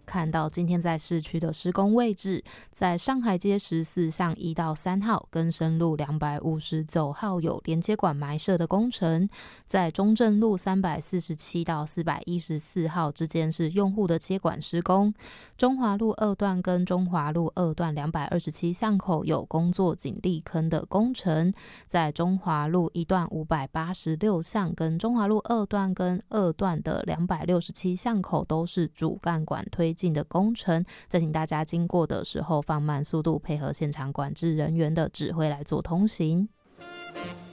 看到今天在市区的施工位置，在上海街14巷1到3号跟深路259号有连接管埋设的工程，在中正路347到414号之间是用户的接管施工，中华路2段跟中华路2段227巷口有工作井砾坑的工程，在中华路1段586巷跟中华路2段跟2段的267巷口都是主干管推进的工程，再请大家经过的时候放慢速度，配合现场管制人员的指挥来做通行。